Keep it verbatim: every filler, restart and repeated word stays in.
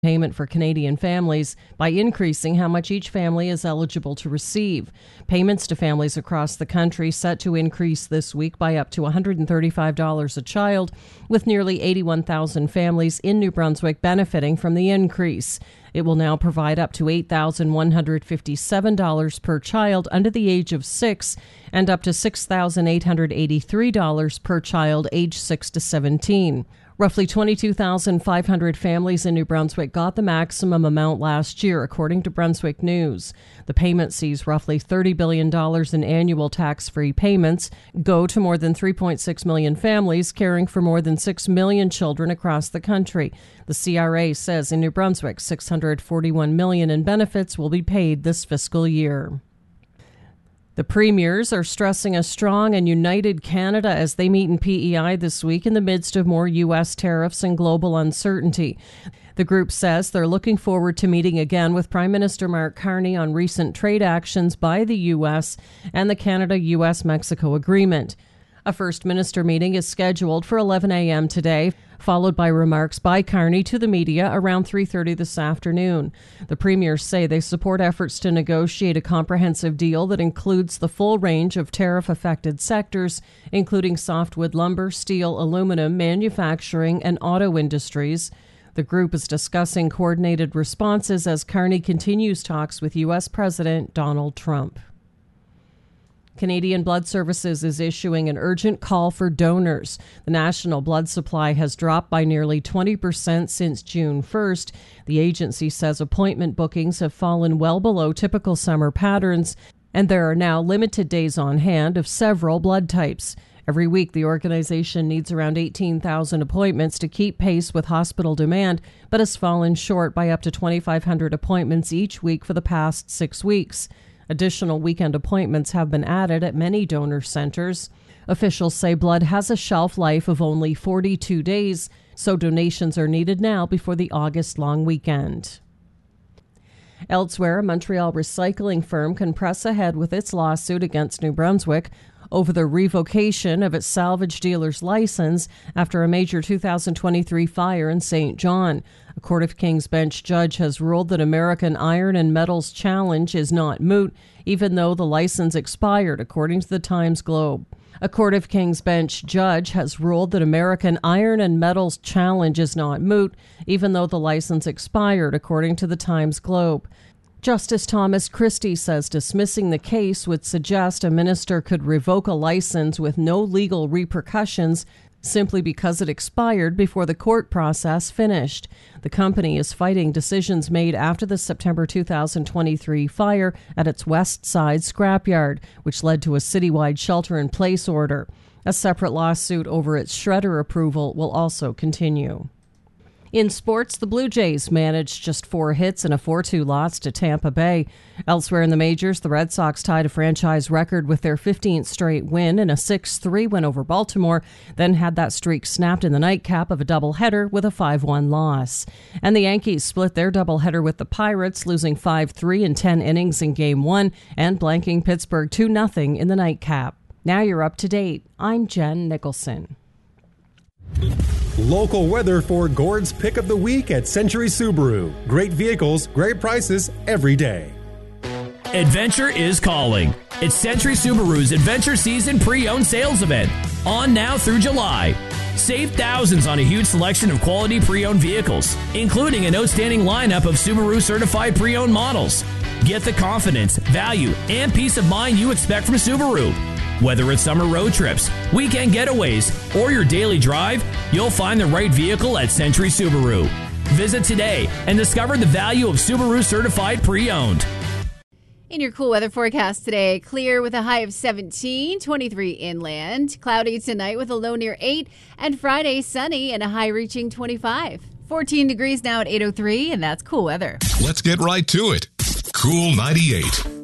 payment for Canadian families by increasing how much each family is eligible to receive. Payments to families across the country set to increase this week by up to one hundred thirty-five dollars a child, with nearly eighty-one thousand families in New Brunswick benefiting from the increase. It will now provide up to eight thousand one hundred fifty-seven dollars per child under the age of six and up to six thousand eight hundred eighty-three dollars per child aged six to seventeen. Roughly twenty-two thousand five hundred families in New Brunswick got the maximum amount last year, according to Brunswick News. The payment sees roughly thirty billion dollars in annual tax-free payments go to more than three point six million families, caring for more than six million children across the country. The C R A says in New Brunswick, six hundred forty-one million dollars in benefits will be paid this fiscal year. The premiers are stressing a strong and united Canada as they meet in P E I this week in the midst of more U S tariffs and global uncertainty. The group says they're looking forward to meeting again with Prime Minister Mark Carney on recent trade actions by the U S and the Canada-U S Mexico agreement. A First Minister meeting is scheduled for eleven a.m. today, followed by remarks by Carney to the media around three thirty this afternoon. The premiers say they support efforts to negotiate a comprehensive deal that includes the full range of tariff-affected sectors, including softwood lumber, steel, aluminum, manufacturing, and auto industries. The group is discussing coordinated responses as Carney continues talks with U S President Donald Trump. Canadian Blood Services is issuing an urgent call for donors. The national blood supply has dropped by nearly twenty percent since June first. The agency says appointment bookings have fallen well below typical summer patterns, and there are now limited days on hand of several blood types. Every week, the organization needs around eighteen thousand appointments to keep pace with hospital demand, but has fallen short by up to twenty-five hundred appointments each week for the past six weeks. Additional weekend appointments have been added at many donor centers. Officials say blood has a shelf life of only forty-two days, so donations are needed now before the August long weekend. Elsewhere, a Montreal recycling firm can press ahead with its lawsuit against New Brunswick over the revocation of its salvage dealer's license after a major two thousand twenty-three fire in Saint John. A Court of King's Bench judge has ruled that American Iron and Metals challenge is not moot, even though the license expired, according to the Times Globe. A Court of King's Bench judge has ruled that American Iron and Metals challenge is not moot, even though the license expired, according to the Times Globe. Justice Thomas Christie says dismissing the case would suggest a minister could revoke a license with no legal repercussions simply because it expired before the court process finished. The company is fighting decisions made after the September two thousand twenty-three fire at its West Side scrapyard, which led to a citywide shelter-in-place order. A separate lawsuit over its shredder approval will also continue. In sports, the Blue Jays managed just four hits and a four two loss to Tampa Bay. Elsewhere in the majors, the Red Sox tied a franchise record with their fifteenth straight win in a six three win over Baltimore, then had that streak snapped in the nightcap of a doubleheader with a five one loss. And the Yankees split their doubleheader with the Pirates, losing five three in ten innings in Game one and blanking Pittsburgh two nothing in the nightcap. Now you're up to date. I'm Jen Nicholson. Local weather for Gord's Pick of the Week at Century Subaru. Great vehicles, great prices every day. Adventure is calling. It's Century Subaru's Adventure Season Pre-Owned Sales Event. On now through July. Save thousands on a huge selection of quality pre-owned vehicles, including an outstanding lineup of Subaru certified pre-owned models. Get the confidence, value, and peace of mind you expect from Subaru. Whether it's summer road trips, weekend getaways, or your daily drive, you'll find the right vehicle at Century Subaru. Visit today and discover the value of Subaru certified pre-owned. In your cool weather forecast today, clear with a high of seventeen, twenty-three inland, cloudy tonight with a low near eight, and Friday sunny and a high reaching twenty-five. fourteen degrees now at eight oh three, and that's cool weather. Let's get right to it. Cool ninety-eight.